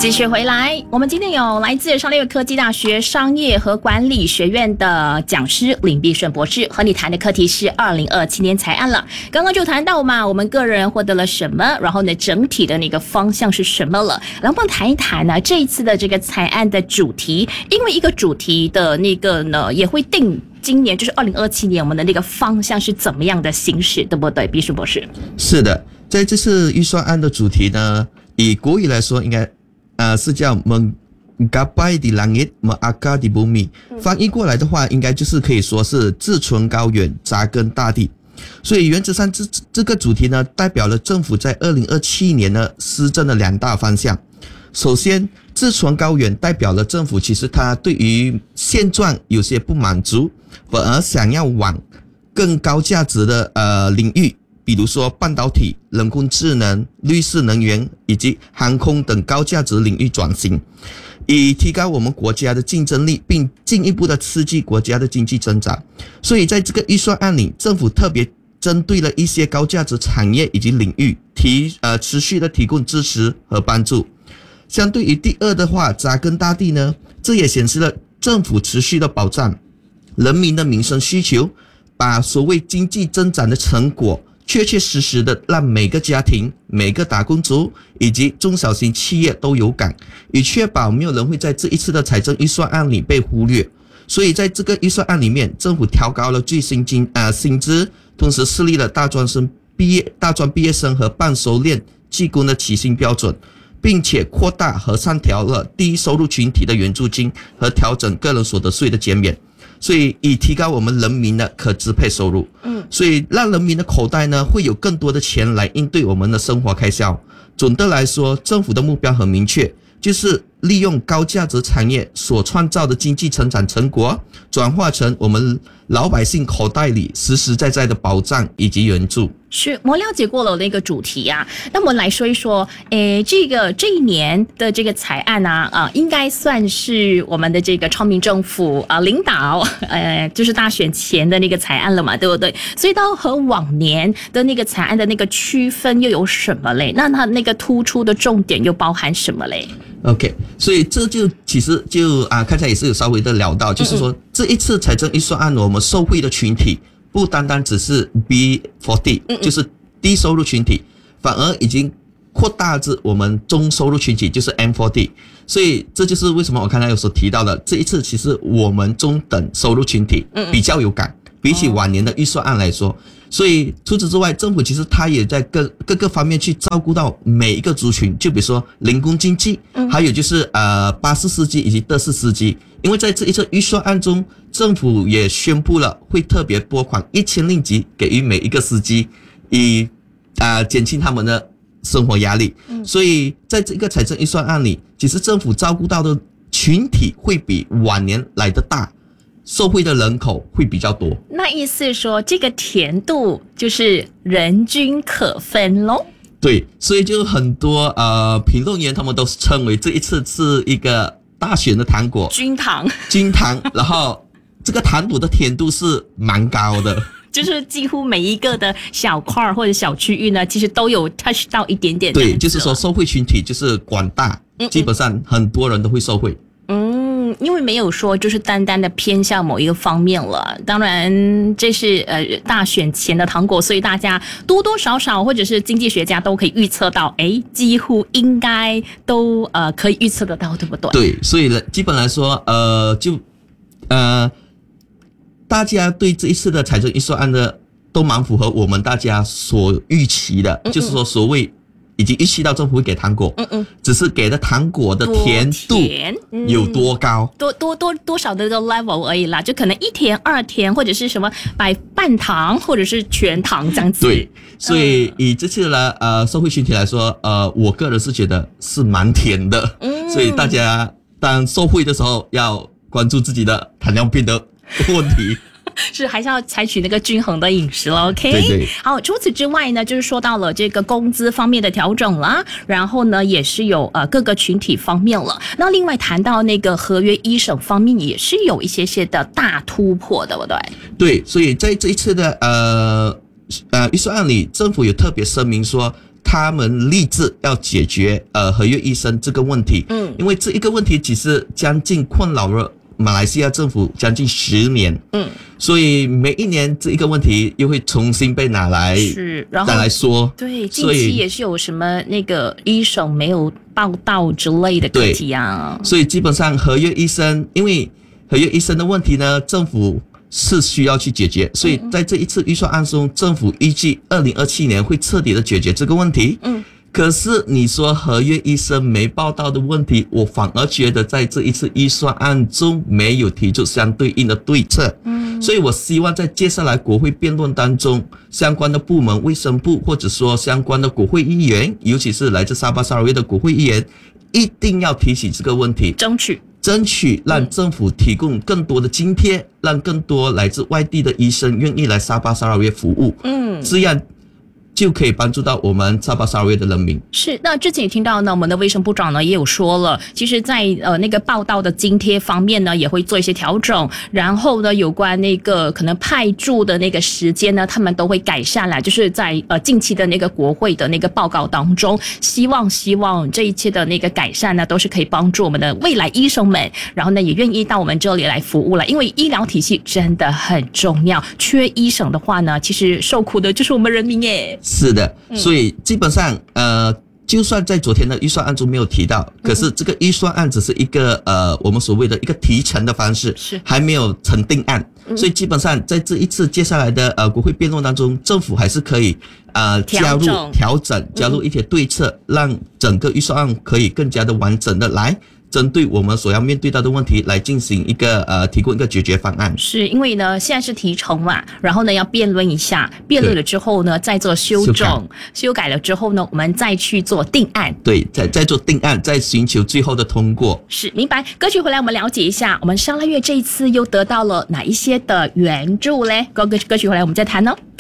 继续回来，我们今天有来自商业科技大学商业和管理学院的讲师林必顺博士，和你谈的课题是2027年财案了。刚刚就谈到嘛，我们个人获得了什么，然后呢，整体的那个方向是什么了。然后我们谈一谈呢，这一次的这个财案的主题，因为一个主题的那个呢，也会定今年就是2027年我们的那个方向是怎么样的行驶，对不对，必顺博士？ 是的，在这次预算案的主题呢，以国语来说，应该是叫 Menggapai di langit mengakar di bumi， 翻译过来的话，应该就是可以说是志存高远，扎根大地。所以原则上这个主题呢，代表了政府在2027年呢施政的两大方向。首先，志存高远代表了政府其实它对于现状有些不满足，反而想要往更高价值的领域，比如说半导体、人工智能、绿色能源以及航空等高价值领域转型，以提高我们国家的竞争力，并进一步的刺激国家的经济增长。所以在这个预算案里，政府特别针对了一些高价值产业以及领域持续的提供支持和帮助。相对于第二的话，扎根大地呢，这也显示了政府持续的保障人民的民生需求，把所谓经济增长的成果确确实实的让每个家庭、每个打工族以及中小型企业都有感，以确保没有人会在这一次的财政预算案里被忽略。所以在这个预算案里面，政府调高了最薪薪资，同时设立了大专毕业生和半熟练技工的起薪标准，并且扩大和上调了低收入群体的援助金和调整个人所得税的减免，所以以提高我们人民的可支配收入。所以让人民的口袋呢会有更多的钱来应对我们的生活开销。总的来说，政府的目标很明确，就是利用高价值产业所创造的经济成长成果，转化成我们老百姓口袋里实实在在的保障以及援助。 是，我了解过了那个主题啊。那我们来说一说，这一年的这个财案啊，应该算是我们的这个超民政府领导，就是大选前的那个财案了嘛，对不对？所以到和往年的那个财案的那个区分又有什么嘞？那它那个突出的重点又包含什么嘞 ？OK， 所以这就其实就刚才也是有稍微的聊到，就是说这一次财政预算案，我们受惠的群体不单单只是 B40， 就是低收入群体，反而已经扩大至我们中收入群体，就是 M40。所以这就是为什么我刚才有所提到的，这一次其实我们中等收入群体比较有感，比起往年的预算案来说。所以除此之外，政府其实它也在各个方面去照顾到每一个族群，就比如说零工经济，还有就是巴士司机以及的士司机。因为在这一次预算案中，政府也宣布了会特别拨款1000令吉给予每一个司机，以减轻他们的生活压力。所以在这个财政预算案里，其实政府照顾到的群体会比往年来的大，受惠的人口会比较多。 那意思说这个甜度就是人均可分咯。 对，所以就很多评论员他们都称为这一次是一个大选的糖果，均糖，然后这个糖果的甜度是蛮高的。 就是几乎每一个的小块或者小区域呢，其实都有 touch 到一点点。 对，就是说受惠群体就是广大，基本上很多人都会受惠。 因为没有说就是单单的偏向某一个方面了。当然这是大选前的糖果，所以大家多多少少或者是经济学家都可以预测到，几乎应该都可以预测得到，对不对？ 对，所以基本来说大家对这一次的财政预算案的都蛮符合我们大家所预期的，就是说所谓已经预期到政府会给糖果，只是给的糖果的甜度有多高， 多少的这个 level 而已啦，就可能1甜2甜，或者是什么半糖或者是全糖这样子。 对，所以以这次的受惠群体来说，我个人是觉得是蛮甜的，所以大家当受惠的时候要关注自己的糖尿病的问题。 是还是要采取那个均衡的饮食了 ，OK？ 对。 好，除此之外呢，就是说到了这个工资方面的调整啦，然后呢，也是有各个群体方面了。那另外谈到那个合约医生方面，也是有一些的大突破的，对不对？ 对，所以在这一次的预算案里，政府有特别声明说， 他们立志要解决合约医生这个问题。因为这一个问题其实将近困扰了马来西亚政府将近10年。所以每一年这一个问题又会重新被拿来说。 对，近期也是有什么那个医生没有报到之类的课题啊。 所以基本上合约医生，因为合约医生的问题呢，政府是需要去解决，所以在这一次预算案中，政府预计2027年会彻底的解决这个问题。可是你说合约医生没报到的问题，我反而觉得在这一次预算案中没有提出相对应的对策。所以我希望在接下来国会辩论当中，相关的部门卫生部或者说相关的国会议员，尤其是来自沙巴沙劳越的国会议员，一定要提起这个问题，争取让政府提供更多的津贴，让更多来自外地的医生愿意来沙巴沙劳越服务。这样就可以帮助到我们沙巴沙劳越的人民。 是，那之前也听到呢，我们的卫生部长呢也有说了，其实在那个报道的津贴方面呢，也会做一些调整，然后呢，有关那个可能派驻的那个时间呢，他们都会改善啦，就是在近期的那个国会的那个报告当中，希望这一切的那个改善呢，都是可以帮助我们的未来医生们，然后呢，也愿意到我们这里来服务了，因为医疗体系真的很重要，缺医生的话呢，其实受苦的就是我们人民耶。 是的，所以基本上就算在昨天的预算案中没有提到，可是这个预算案只是一个我们所谓的一个提成的方式，还没有成定案。所以基本上在这一次接下来的国会辩论当中，政府还是可以加入调整，加入一些对策，让整个预算案可以更加的完整的来针对我们所要面对到的问题来进行一个提供一个解决方案。 是因为呢现在是提成嘛，然后呢要辩论一下，辩论了之后呢再做修改了之后呢我们再去做定案。 对，再做定案，再寻求最后的通过。 是，明白。歌曲回来我们了解一下，我们沙拉越这一次又得到了哪一些的援助嘞？歌曲回来我们再谈哦。